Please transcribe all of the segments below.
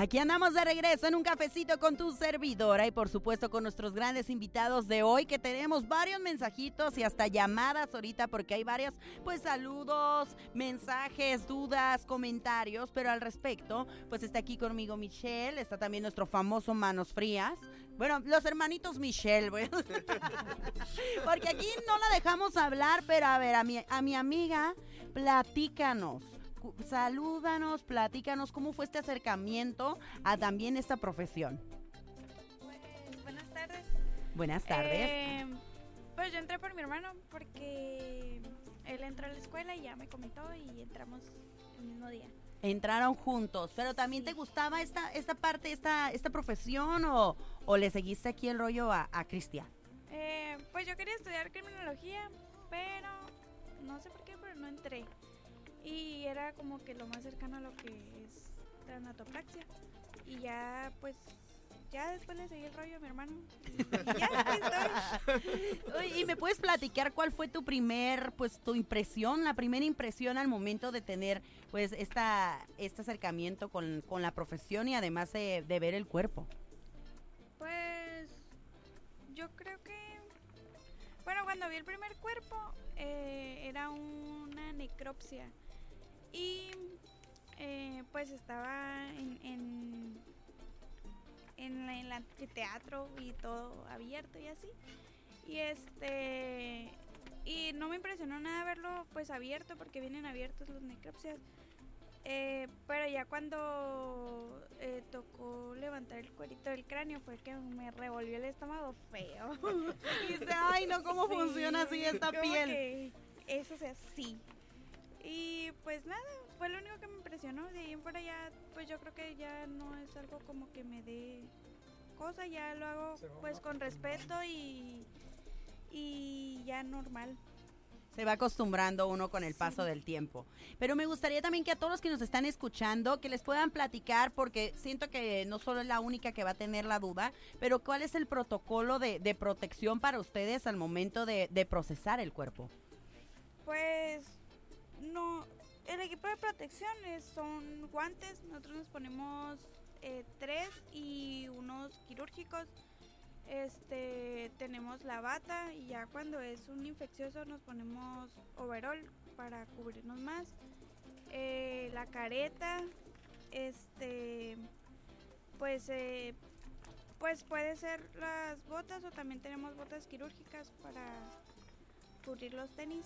Aquí andamos de regreso en un cafecito con tu servidora y por supuesto con nuestros grandes invitados de hoy, que tenemos varios mensajitos y hasta llamadas ahorita porque hay varios pues saludos, mensajes, dudas, comentarios, pero al respecto pues está aquí conmigo Michelle, está también nuestro famoso Manos Frías, bueno, los hermanitos Michelle, bueno. Porque aquí no la dejamos hablar, pero a ver, a mi amiga, platícanos. Salúdanos, platícanos cómo fue este acercamiento a también esta profesión. Pues buenas tardes. Buenas tardes. Pues yo entré por mi hermano porque él entró a la escuela y ya me comentó y entramos el mismo día. Entraron juntos, pero también te gustaba esta parte, esta profesión o le seguiste aquí el rollo a Cristian. Pues yo quería estudiar criminología, pero no sé por qué, pero no entré. Y era como que lo más cercano a lo que es tanatopraxia. Y ya, pues, ya después le seguí el rollo a mi hermano. Y ya, aquí estoy. Oye, ¿y me puedes platicar cuál fue tu tu impresión, la primera impresión al momento de tener, pues, este acercamiento con la profesión y además de ver el cuerpo? Pues, yo creo que, bueno, cuando vi el primer cuerpo, era una necropsia. Y pues estaba en el anfiteatro y todo abierto y así. Y no me impresionó nada verlo pues abierto porque vienen abiertos los necropsias. Pero ya cuando tocó levantar el cuerito del cráneo fue que me revolvió el estómago feo. Y dice, ay no, ¿cómo Sí, funciona así esta como piel? Que eso sea así. Y pues nada, fue lo único que me impresionó. De ahí en fuera ya, pues yo creo que ya no es algo como que me dé cosa, ya lo hago pues con respeto y ya normal. Se va acostumbrando uno con el paso del tiempo. Pero me gustaría también que a todos los que nos están escuchando, que les puedan platicar, porque siento que no solo es la única que va a tener la duda, pero ¿cuál es el protocolo de protección para ustedes al momento de procesar el cuerpo? Pues no, el equipo de protección son guantes, nosotros nos ponemos 3 y unos quirúrgicos. Tenemos la bata y ya cuando es un infeccioso nos ponemos overol para cubrirnos más. La careta, pues puede ser las botas o también tenemos botas quirúrgicas para cubrir los tenis.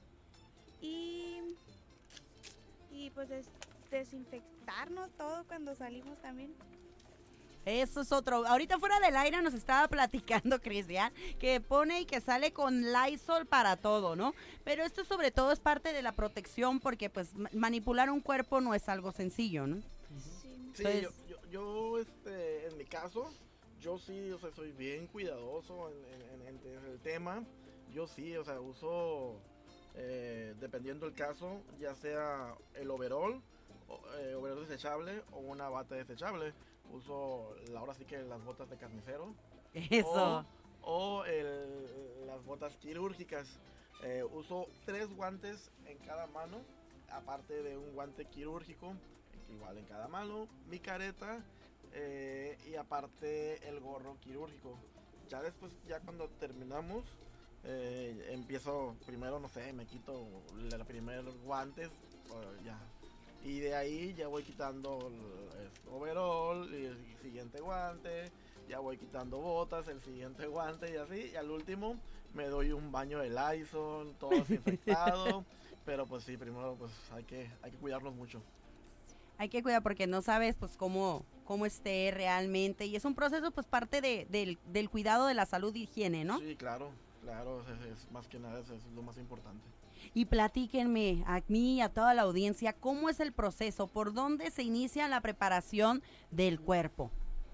Y pues desinfectarnos todo cuando salimos también. Eso es otro. Ahorita fuera del aire nos estaba platicando Cristian que pone y que sale con Lysol para todo, ¿no? Pero esto sobre todo es parte de la protección porque pues manipular un cuerpo no es algo sencillo, ¿no? Sí, Sí, Entonces, yo en mi caso, yo sí, o sea, soy bien cuidadoso en el tema. Yo sí, o sea, uso, dependiendo del caso, ya sea el overall desechable o una bata desechable. Uso ahora sí que las botas de carnicero. eso. O las botas quirúrgicas. Uso 3 guantes en cada mano, aparte de un guante quirúrgico, igual en cada mano, mi careta y aparte el gorro quirúrgico. Ya después, ya cuando terminamos, empiezo primero, no sé, me quito el primer guante, ya. Y de ahí ya voy quitando el overall y el siguiente guante, ya voy quitando botas, el siguiente guante y así. Y al último me doy un baño de Lysol, todo desinfectado. Pero pues sí, primero pues hay que cuidarnos mucho. Hay que cuidar porque no sabes pues cómo esté realmente y es un proceso pues parte del cuidado de la salud y higiene, ¿no? Sí, claro, es más que nada, es lo más importante. Y platíquenme a mí y a toda la audiencia cómo es el proceso, por dónde se inicia la preparación del cuerpo.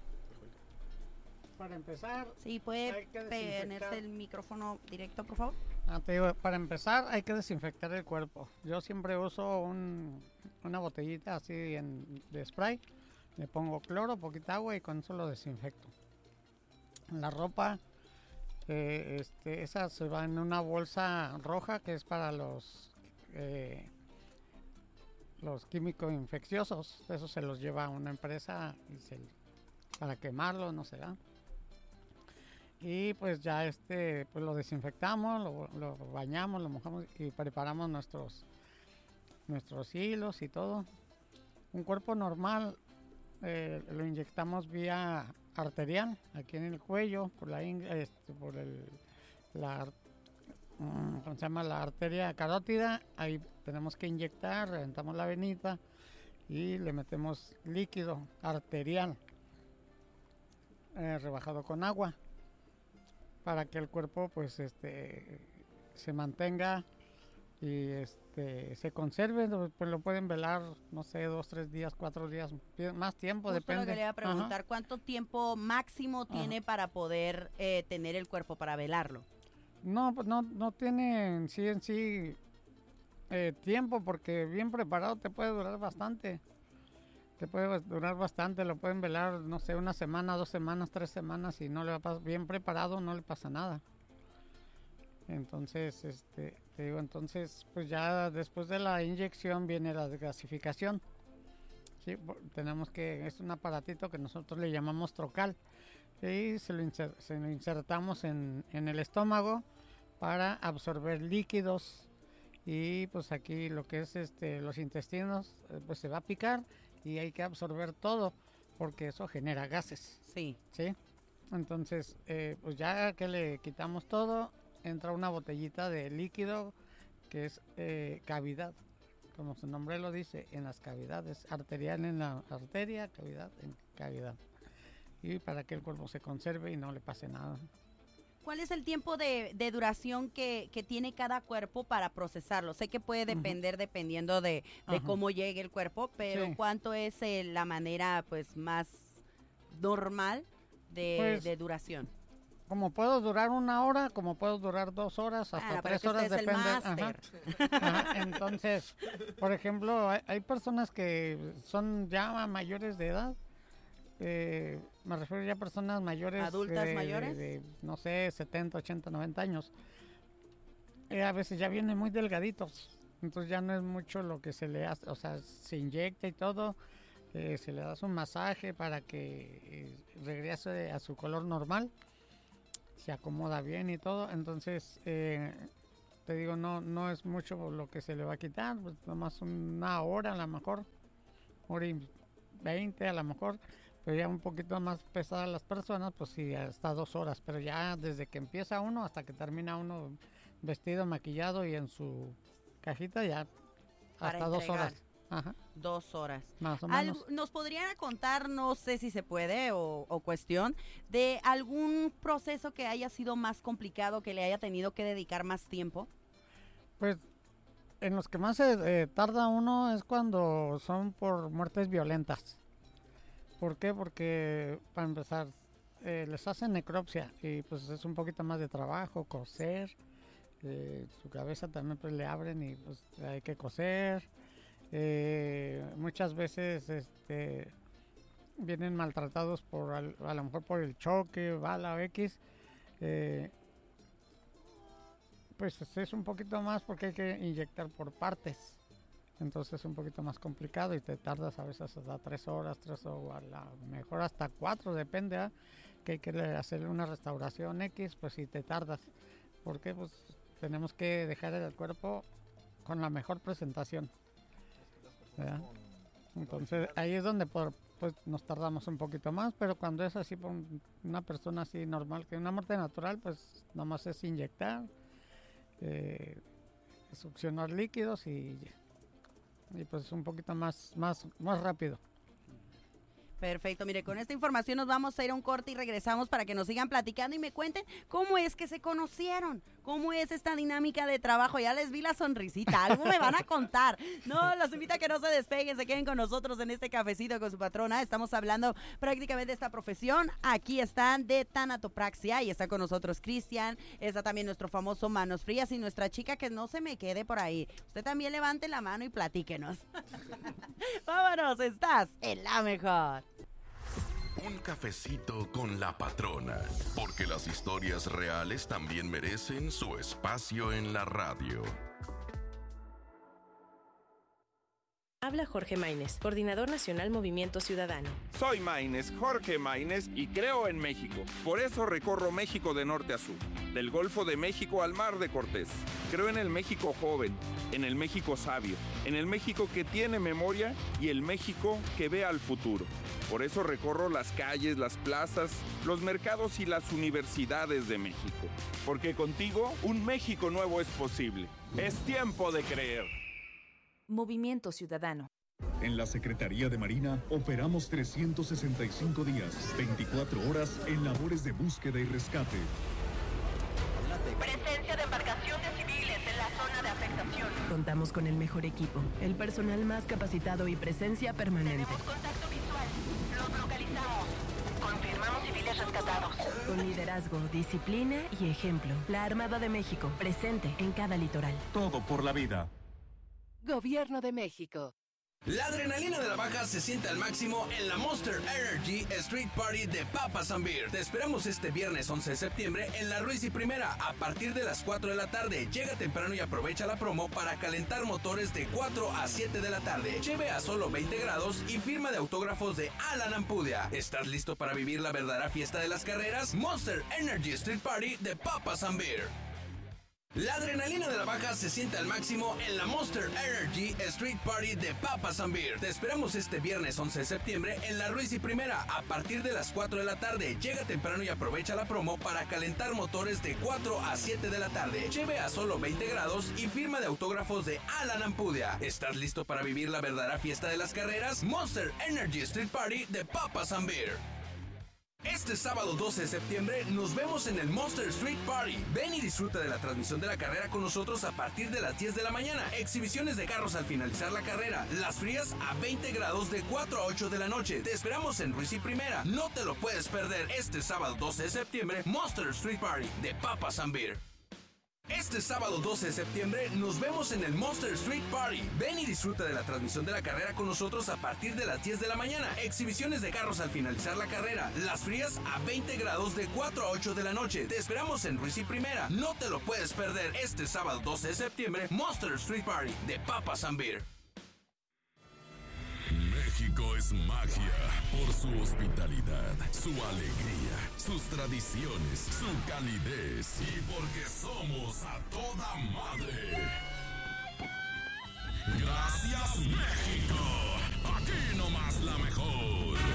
Para empezar, Sí, puede hay que desinfectar. tenerse el micrófono directo, por favor. Te digo, para empezar hay que desinfectar el cuerpo. Yo siempre uso una botellita así de spray. Le pongo cloro, poquita agua y con eso lo desinfecto. La ropa, esa se va en una bolsa roja que es para los químicos infecciosos, eso se los lleva a una empresa para quemarlo, no sé, ¿verdad? Y pues ya pues lo desinfectamos, lo bañamos, lo mojamos y preparamos nuestros hilos y todo. Un cuerpo normal lo inyectamos vía arterial, aquí en el cuello, por ¿cómo se llama? La arteria carótida. Ahí tenemos que inyectar, reventamos la venita y le metemos líquido arterial rebajado con agua para que el cuerpo pues se mantenga y se conserve. Pues lo pueden velar, no sé, 2, 3 días, 4 días, más tiempo. Justo depende. Lo que le iba a preguntar, Ajá. ¿cuánto tiempo máximo tiene para poder tener el cuerpo para velarlo? No, pues no tiene en sí tiempo, porque bien preparado te puede durar bastante. Lo pueden velar, no sé, 1 semana, 2 semanas, 3 semanas, y no le va a pasar, bien preparado no le pasa nada. Entonces, te digo, pues ya después de la inyección viene la desgasificación. Sí, es un aparatito que nosotros le llamamos trocal, y se lo insertamos en el estómago para absorber líquidos, y pues aquí lo que es los intestinos, pues se va a picar y hay que absorber todo, porque eso genera gases. Sí. ¿Sí? Entonces, pues ya que le quitamos todo, entra una botellita de líquido que es cavidad, como su nombre lo dice, en las cavidades, arterial en la arteria, cavidad en cavidad, y para que el cuerpo se conserve y no le pase nada. ¿Cuál es el tiempo de duración que tiene cada cuerpo para procesarlo? Sé que puede depender dependiendo de cómo llegue el cuerpo, pero Sí. ¿cuánto es la manera pues más normal de duración? Como puedo durar 1 hora, como puedo durar 2 horas, hasta 3 horas, usted es depende. el máster. Ajá. Entonces, por ejemplo, hay personas que son ya mayores de edad. Me refiero ya a personas mayores. ¿Adultas mayores? De, no sé, 70, 80, 90 años. A veces ya vienen muy delgaditos. Entonces ya no es mucho lo que se le hace. O sea, se inyecta y todo. Se le da un masaje para que regrese a su color normal. Se acomoda bien y todo. Entonces, te digo, no es mucho lo que se le va a quitar. Pues nomás 1 hora a lo mejor. 1:20 a lo mejor. Pero ya un poquito más pesadas las personas, pues sí, hasta 2 horas. Pero ya desde que empieza uno hasta que termina uno vestido, maquillado y en su cajita, ya Para hasta 2 entregar. horas. Ajá, 2 horas. más o menos. ¿Nos podrían contar, no sé si se puede o cuestión, de algún proceso que haya sido más complicado, que le haya tenido que dedicar más tiempo? Pues en los que más se tarda uno es cuando son por muertes violentas. ¿Por qué? Porque, para empezar, les hacen necropsia y pues es un poquito más de trabajo, coser. Su cabeza también pues le abren y pues hay que coser. Muchas veces vienen maltratados a lo mejor por el choque, bala o X. Pues es un poquito más porque hay que inyectar por partes. Entonces es un poquito más complicado y te tardas a veces hasta 3 horas, o a lo mejor hasta 4, depende, ¿eh? Que hay que hacerle una restauración X, pues si te tardas. Porque pues tenemos que dejar el cuerpo con la mejor presentación, ¿verdad? Entonces ahí es donde pues nos tardamos un poquito más, pero cuando es así por una persona así normal, que una muerte natural, pues nomás es inyectar, succionar líquidos y pues un poquito más rápido. Perfecto, mire, con esta información nos vamos a ir a un corte y regresamos para que nos sigan platicando y me cuenten cómo es que se conocieron, cómo es esta dinámica de trabajo. Ya les vi la sonrisita, algo me van a contar. No, los invito a que no se despeguen, se queden con nosotros en este cafecito con su patrona. Estamos hablando prácticamente de esta profesión. Aquí están de tanatopraxia y está con nosotros Cristian, está también nuestro famoso Manos Frías y nuestra chica que no se me quede por ahí. Usted también levante la mano y platíquenos. Vámonos, estás en la mejor. Un cafecito con la patrona, porque las historias reales también merecen su espacio en la radio. Habla Jorge Maínez, Coordinador Nacional Movimiento Ciudadano. Soy Maínez, Jorge Maínez, y creo en México. Por eso recorro México de norte a sur, del Golfo de México al Mar de Cortés. Creo en el México joven, en el México sabio, en el México que tiene memoria y el México que ve al futuro. Por eso recorro las calles, las plazas, los mercados y las universidades de México. Porque contigo, un México nuevo es posible. Es tiempo de creer. Movimiento Ciudadano. En la Secretaría de Marina operamos 365 días, 24 horas en labores de búsqueda y rescate. Presencia de embarcaciones civiles en la zona de afectación. Contamos con el mejor equipo, el personal más capacitado y presencia permanente. Tenemos contacto visual. Los localizamos. Confirmamos civiles rescatados. Con liderazgo, disciplina y ejemplo. La Armada de México, presente en cada litoral. Todo por la vida. Gobierno de México. La adrenalina de la baja se siente al máximo en la Monster Energy Street Party de Papas and Beer. Te esperamos este viernes 11 de septiembre en la Ruiz y Primera a partir de las 4 de la tarde. Llega temprano y aprovecha la promo para calentar motores de 4 a 7 de la tarde. Lleve a solo 20 grados y firma de autógrafos de Alan Ampudia. ¿Estás listo para vivir la verdadera fiesta de las carreras? Monster Energy Street Party de Papas and Beer. La adrenalina de la baja se siente al máximo en la Monster Energy Street Party de Papas and Beer. Te esperamos este viernes 11 de septiembre en la Ruiz y Primera a partir de las 4 de la tarde. Llega temprano y aprovecha la promo para calentar motores de 4 a 7 de la tarde. Lleve a solo 20 grados y firma de autógrafos de Alan Ampudia. ¿Estás listo para vivir la verdadera fiesta de las carreras? Monster Energy Street Party de Papas and Beer. Este sábado 12 de septiembre nos vemos en el Monster Street Party. Ven y disfruta de la transmisión de la carrera con nosotros a partir de las 10 de la mañana. Exhibiciones de carros al finalizar la carrera. Las frías a 20 grados de 4 a 8 de la noche. Te esperamos en Ruiz y Primera. No te lo puedes perder este sábado 12 de septiembre. Monster Street Party de Papas and Beer. Este sábado 12 de septiembre nos vemos en el Monster Street Party. Ven y disfruta de la transmisión de la carrera con nosotros a partir de las 10 de la mañana. Exhibiciones de carros al finalizar la carrera. Las frías a 20 grados de 4 a 8 de la noche. Te esperamos en Ruiz y Primera. No te lo puedes perder este sábado 12 de septiembre. Monster Street Party de Papas and Beer. México es magia por su hospitalidad, su alegría, sus tradiciones, su calidez y porque somos a toda madre. Gracias, México. Aquí nomás la mejor.